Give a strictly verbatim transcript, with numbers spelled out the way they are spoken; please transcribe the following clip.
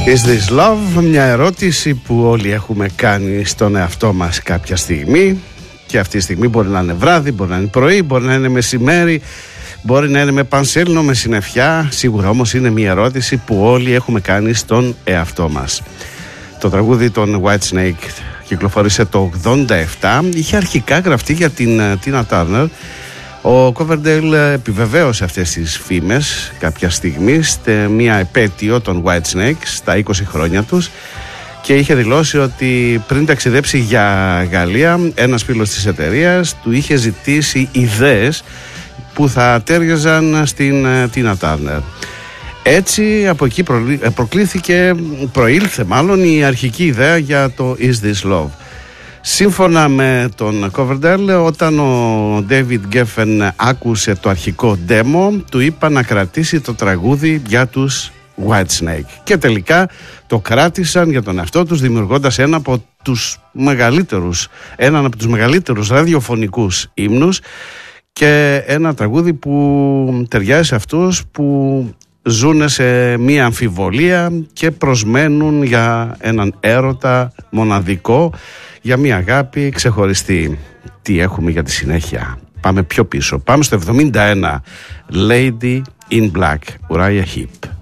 Is this love? Μια ερώτηση που όλοι έχουμε κάνει στον εαυτό μας κάποια στιγμή, και αυτή τη στιγμή μπορεί να είναι βράδυ, μπορεί να είναι πρωί, μπορεί να είναι μεσημέρι, μπορεί να είναι με πανσέλινο, με συννεφιά. Σίγουρα όμως είναι μια ερώτηση που όλοι έχουμε κάνει στον εαυτό μας. Το τραγούδι των Whitesnake κυκλοφόρησε το ογδόντα επτά, είχε αρχικά γραφτεί για την Τίνα Τάρνερ. Ο Coverdale επιβεβαίωσε αυτές τις φήμες κάποια στιγμή σε μια επέτειο των Whitesnake στα είκοσι χρόνια τους και είχε δηλώσει ότι πριν ταξιδέψει για Γαλλία, ένας φίλος της εταιρείας του είχε ζητήσει ιδέες που θα τέριαζαν στην Τίνα Τάρνερ. Έτσι από εκεί προκλήθηκε, προήλθε μάλλον η αρχική ιδέα για το Is This Love. Σύμφωνα με τον Coverdale, όταν ο David Geffen άκουσε το αρχικό demo, του είπα να κρατήσει το τραγούδι για τους Whitesnake. Και τελικά το κράτησαν για τον εαυτό τους, δημιουργώντας ένα από τους μεγαλύτερους, έναν από τους μεγαλύτερους ραδιοφωνικούς ύμνους και ένα τραγούδι που ταιριάζει σε αυτούς που ζουν σε μία αμφιβολία και προσμένουν για έναν έρωτα μοναδικό, για μία αγάπη ξεχωριστή. Τι έχουμε για τη συνέχεια? Πάμε πιο πίσω. Πάμε στο εβδομήντα ένα. Lady in Black, Uriah Heep.